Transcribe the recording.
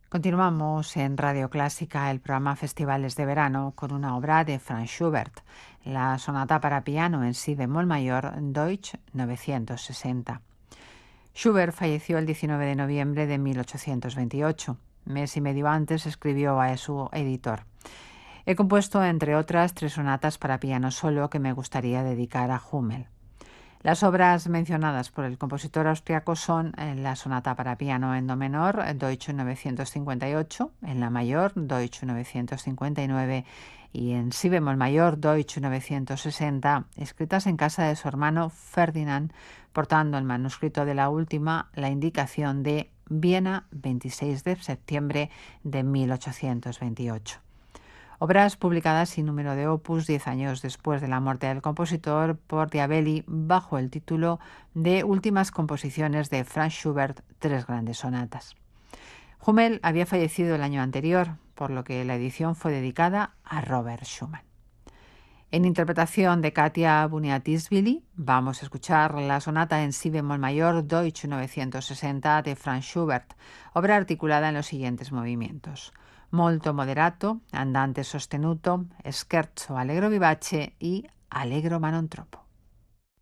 Continuamos en Radio Clásica, el programa Festivales de Verano, con una obra de Franz Schubert, la sonata para piano en si bemol mayor, Deutsch 960. Schubert falleció el 19 de noviembre de 1828. Mes y medio antes escribió a su editor: he compuesto, entre otras, 3 sonatas para piano solo que me gustaría dedicar a Hummel. Las obras mencionadas por el compositor austriaco son la sonata para piano en do menor, Deutsch 958, en la mayor, Deutsch 959 y en si bemol mayor, Deutsch 960, escritas en casa de su hermano Ferdinand, portando el manuscrito de la última la indicación de Viena, 26 de septiembre de 1828. Obras publicadas sin número de opus 10 años después de la muerte del compositor por Diabelli bajo el título de Últimas composiciones de Franz Schubert, 3 grandes sonatas. Hummel había fallecido el año anterior, por lo que la edición fue dedicada a Robert Schumann. En interpretación de Katia Buniatisvili, vamos a escuchar la sonata en si bemol mayor Deutsch 960 de Franz Schubert, obra articulada en los siguientes movimientos: molto moderato, andante sostenuto, scherzo allegro vivace y allegro ma non troppo.